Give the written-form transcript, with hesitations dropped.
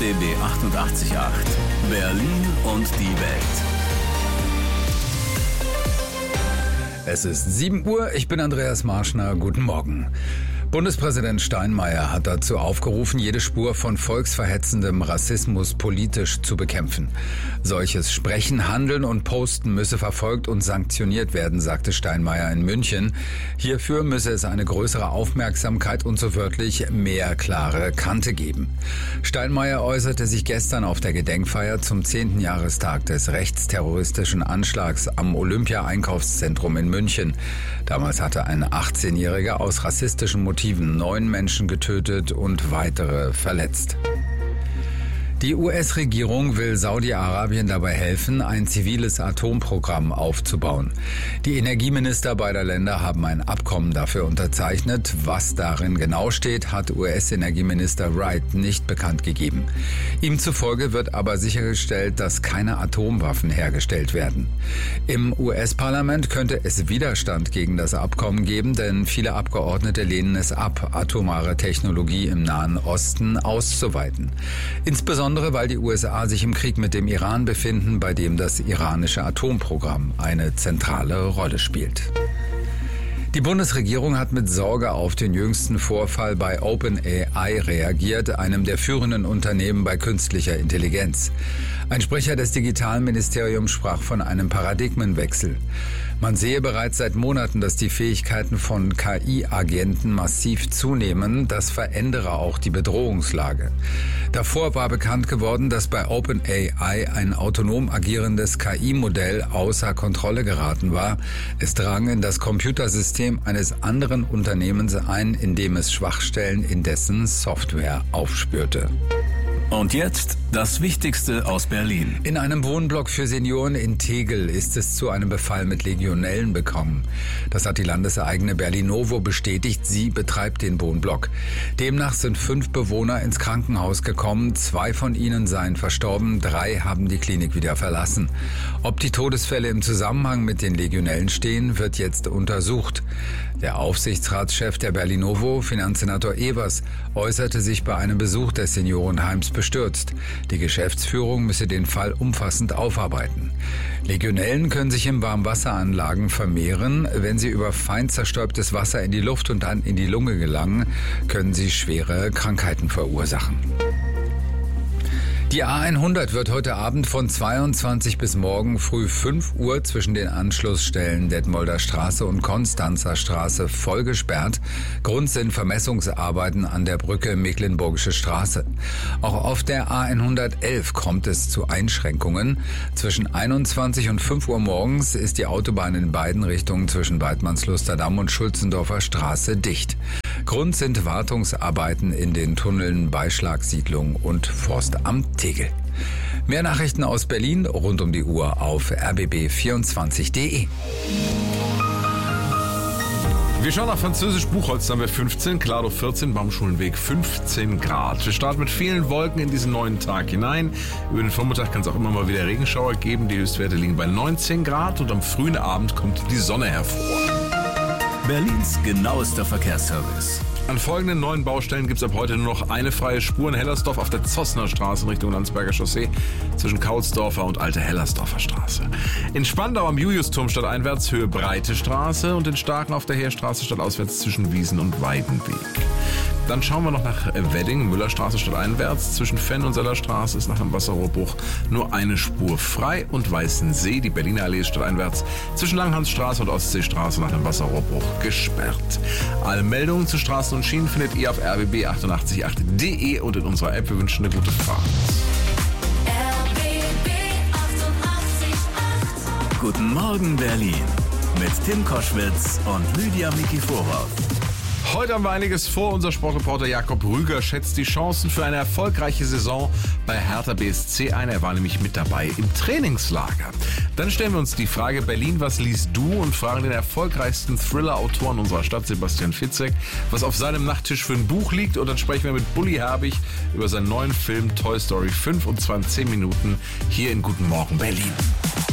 RBB 88.8 Berlin und die Welt. Es ist 7 Uhr, ich bin Andreas Marschner, guten Morgen. Bundespräsident Steinmeier hat dazu aufgerufen, jede Spur von volksverhetzendem Rassismus politisch zu bekämpfen. Solches Sprechen, Handeln und Posten müsse verfolgt und sanktioniert werden, sagte Steinmeier in München. Hierfür müsse es eine größere Aufmerksamkeit und so wörtlich mehr klare Kante geben. Steinmeier äußerte sich gestern auf der Gedenkfeier zum 10. Jahrestag des rechtsterroristischen Anschlags am Olympia-Einkaufszentrum in München. Damals hatte ein 18-Jähriger aus rassistischen Motiven 9 Menschen getötet und weitere verletzt. Die US-Regierung will Saudi-Arabien dabei helfen, ein ziviles Atomprogramm aufzubauen. Die Energieminister beider Länder haben ein Abkommen dafür unterzeichnet. Was darin genau steht, hat US-Energieminister Wright nicht bekannt gegeben. Ihm zufolge wird aber sichergestellt, dass keine Atomwaffen hergestellt werden. Im US-Parlament könnte es Widerstand gegen das Abkommen geben, denn viele Abgeordnete lehnen es ab, atomare Technologie im Nahen Osten auszuweiten. Insbesondere weil die USA sich im Krieg mit dem Iran befinden, bei dem das iranische Atomprogramm eine zentrale Rolle spielt. Die Bundesregierung hat mit Sorge auf den jüngsten Vorfall bei OpenAI reagiert, einem der führenden Unternehmen bei künstlicher Intelligenz. Ein Sprecher des Digitalministeriums sprach von einem Paradigmenwechsel. Man sehe bereits seit Monaten, dass die Fähigkeiten von KI-Agenten massiv zunehmen. Das verändere auch die Bedrohungslage. Davor war bekannt geworden, dass bei OpenAI ein autonom agierendes KI-Modell außer Kontrolle geraten war. Es drang in das Computersystem eines anderen Unternehmens ein, in dem es Schwachstellen in dessen Software aufspürte. Und jetzt das Wichtigste aus Berlin. In einem Wohnblock für Senioren in Tegel ist es zu einem Befall mit Legionellen gekommen. Das hat die landeseigene Berlinovo bestätigt. Sie betreibt den Wohnblock. Demnach sind 5 Bewohner ins Krankenhaus gekommen. 2 von ihnen seien verstorben. 3 haben die Klinik wieder verlassen. Ob die Todesfälle im Zusammenhang mit den Legionellen stehen, wird jetzt untersucht. Der Aufsichtsratschef der Berlinovo, Finanzsenator Evers, äußerte sich bei einem Besuch des Seniorenheims bestürzt. Die Geschäftsführung müsse den Fall umfassend aufarbeiten. Legionellen können sich in Warmwasseranlagen vermehren. Wenn sie über fein zerstäubtes Wasser in die Luft und dann in die Lunge gelangen, können sie schwere Krankheiten verursachen. Die A100 wird heute Abend von 22 bis morgen früh 5 Uhr zwischen den Anschlussstellen Detmolder Straße und Konstanzer Straße voll gesperrt. Grund sind Vermessungsarbeiten an der Brücke Mecklenburgische Straße. Auch auf der A111 kommt es zu Einschränkungen. Zwischen 21 und 5 Uhr morgens ist die Autobahn in beiden Richtungen zwischen Weidmannsluster Damm und Schulzendorfer Straße dicht. Grund sind Wartungsarbeiten in den Tunneln Beischlagsiedlung und Forstamt Tegel. Mehr Nachrichten aus Berlin rund um die Uhr auf rbb24.de. Wir schauen nach Französisch Buchholz, da haben wir 15, Klado 14, Baumschulenweg 15 Grad. Wir starten mit vielen Wolken in diesen neuen Tag hinein. Über den Vormittag kann es auch immer mal wieder Regenschauer geben. Die Höchstwerte liegen bei 19 Grad und am frühen Abend kommt die Sonne hervor. Berlins genauester Verkehrsservice. An folgenden neuen Baustellen gibt es ab heute nur noch eine freie Spur in Hellersdorf auf der Zossner Straße in Richtung Landsberger Chaussee zwischen Kaulsdorfer und Alte Hellersdorfer Straße. In Spandau am Juliusturm stadteinwärts Höhe Breite Straße und in Starken auf der Heerstraße stadtauswärts zwischen Wiesen und Weidenweg. Dann schauen wir noch nach Wedding, Müllerstraße stadteinwärts. Zwischen Fenn und Sellerstraße ist nach einem Wasserrohrbruch nur eine Spur frei und Weißensee, die Berliner Allee ist stadteinwärts. Zwischen Langhansstraße und Ostseestraße nach einem Wasserrohrbruch gesperrt. Alle Meldungen zu Straßen und Schienen findet ihr auf rbb888.de und in unserer App. Wir wünschen eine gute Fahrt. RBB 88.8. Guten Morgen Berlin mit Tim Koschwitz und Lydia Mikiforov. Heute haben wir einiges vor. Unser Sportreporter Jakob Rüger schätzt die Chancen für eine erfolgreiche Saison bei Hertha BSC ein. Er war nämlich mit dabei im Trainingslager. Dann stellen wir uns die Frage, Berlin, was liest du? Und fragen den erfolgreichsten Thriller-Autoren unserer Stadt, Sebastian Fitzek, was auf seinem Nachttisch für ein Buch liegt. Und dann sprechen wir mit Bully Herbig über seinen neuen Film Toy Story 5 und zwar in 10 Minuten hier in Guten Morgen Berlin.